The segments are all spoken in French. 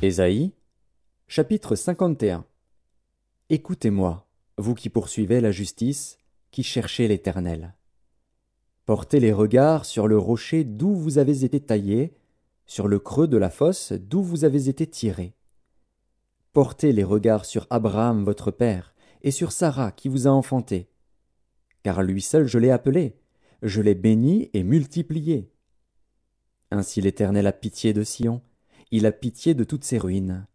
Ésaïe, chapitre 51. Écoutez-moi, vous qui poursuivez la justice, qui cherchez l'Éternel. Portez les regards sur le rocher d'où vous avez été taillés, sur le creux de la fosse d'où vous avez été tirés. Portez les regards sur Abraham votre père, et sur Sarah qui vous a enfanté. Car lui seul je l'ai appelé, je l'ai béni et multiplié. Ainsi l'Éternel a pitié de Sion, il a pitié de toutes ses ruines.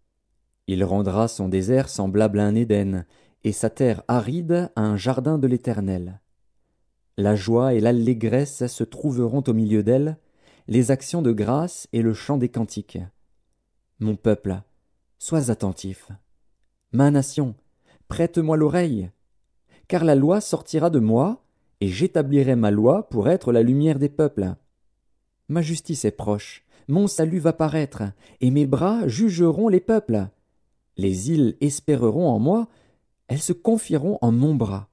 Il rendra son désert semblable à un Éden, et sa terre aride à un jardin de l'Éternel. La joie et l'allégresse se trouveront au milieu d'elle, les actions de grâce et le chant des cantiques. Mon peuple, sois attentif. Ma nation, prête-moi l'oreille. Car la loi sortira de moi, et j'établirai ma loi pour être la lumière des peuples. Ma justice est proche, mon salut va paraître, et mes bras jugeront les peuples. Les îles espéreront en moi, elles se confieront en mon bras.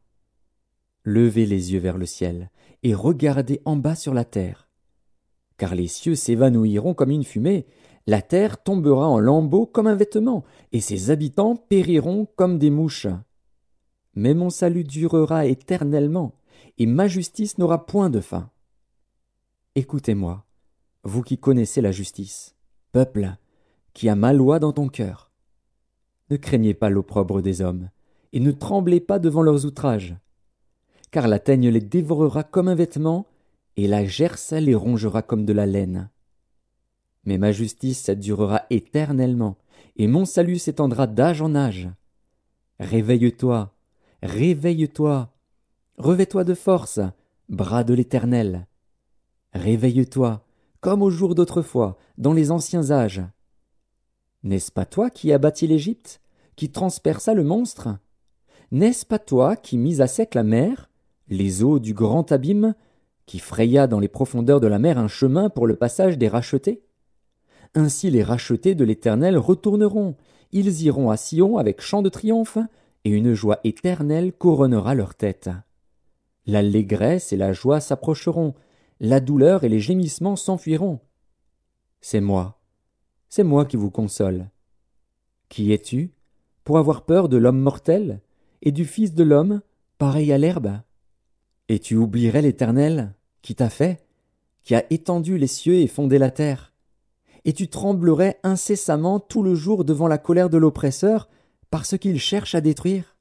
Levez les yeux vers le ciel, et regardez en bas sur la terre. Car les cieux s'évanouiront comme une fumée, la terre tombera en lambeaux comme un vêtement, et ses habitants périront comme des mouches. Mais mon salut durera éternellement, et ma justice n'aura point de fin. Écoutez-moi, vous qui connaissez la justice, peuple, qui a ma loi dans ton cœur. Ne craignez pas l'opprobre des hommes, et ne tremblez pas devant leurs outrages. Car la teigne les dévorera comme un vêtement, et la gerce les rongera comme de la laine. Mais ma justice durera éternellement, et mon salut s'étendra d'âge en âge. Réveille-toi, réveille-toi, revêt-toi de force, bras de l'Éternel. Réveille-toi, comme au jour d'autrefois, dans les anciens âges. N'est-ce pas toi qui as bâti l'Égypte, qui transperça le monstre? N'est-ce pas toi qui mis à sec la mer, les eaux du grand abîme, qui fraya dans les profondeurs de la mer un chemin pour le passage des rachetés? Ainsi les rachetés de l'Éternel retourneront, ils iront à Sion avec chant de triomphe, et une joie éternelle couronnera leur tête. L'allégresse et la joie s'approcheront, la douleur et les gémissements s'enfuiront. C'est moi qui vous console. Qui es-tu, pour avoir peur de l'homme mortel, et du Fils de l'homme, pareil à l'herbe? Et tu oublierais l'Éternel, qui t'a fait, qui a étendu les cieux et fondé la terre. Et tu tremblerais incessamment tout le jour devant la colère de l'oppresseur, parce qu'il cherche à détruire.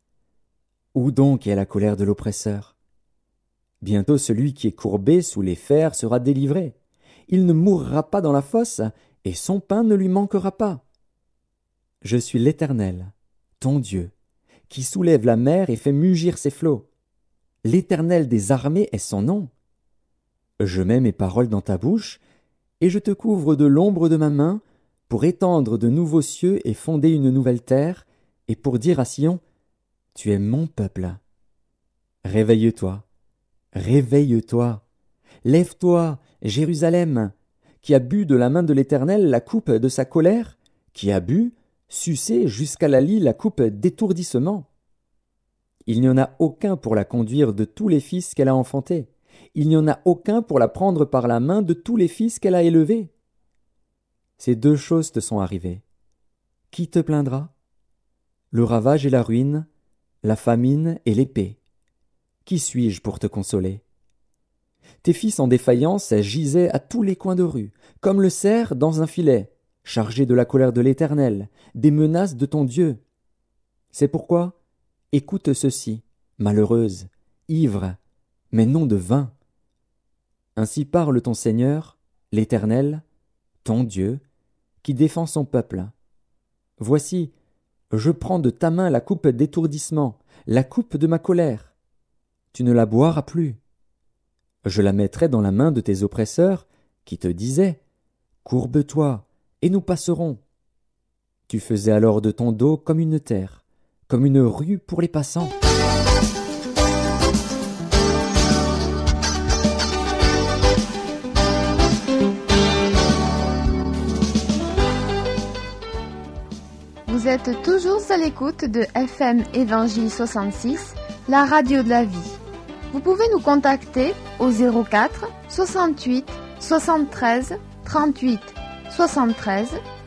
Où donc est la colère de l'oppresseur? Bientôt celui qui est courbé sous les fers sera délivré. Il ne mourra pas dans la fosse, et son pain ne lui manquera pas. Je suis l'Éternel, ton Dieu, qui soulève la mer et fait mugir ses flots. L'Éternel des armées est son nom. Je mets mes paroles dans ta bouche, et je te couvre de l'ombre de ma main, pour étendre de nouveaux cieux et fonder une nouvelle terre, et pour dire à Sion, tu es mon peuple. Réveille-toi, réveille-toi, lève-toi, Jérusalem, qui a bu de la main de l'Éternel la coupe de sa colère, qui a bu, sucé jusqu'à la lie la coupe d'étourdissement. Il n'y en a aucun pour la conduire de tous les fils qu'elle a enfantés. Il n'y en a aucun pour la prendre par la main de tous les fils qu'elle a élevés. Ces deux choses te sont arrivées. Qui te plaindra? Le ravage et la ruine, la famine et l'épée. Qui suis-je pour te consoler? Tes fils en défaillance gisaient à tous les coins de rue, comme le cerf dans un filet, chargé de la colère de l'Éternel, des menaces de ton Dieu. C'est pourquoi, écoute ceci, malheureuse, ivre, mais non de vin. Ainsi parle ton Seigneur, l'Éternel, ton Dieu, qui défend son peuple. Voici, je prends de ta main la coupe d'étourdissement, la coupe de ma colère. Tu ne la boiras plus. Je la mettrai dans la main de tes oppresseurs, qui te disaient, courbe-toi, et nous passerons. Tu faisais alors de ton dos comme une terre, comme une rue pour les passants. Vous êtes toujours à l'écoute de FM Évangile 66, la radio de la vie. Vous pouvez nous contacter au 04 68 73 38 73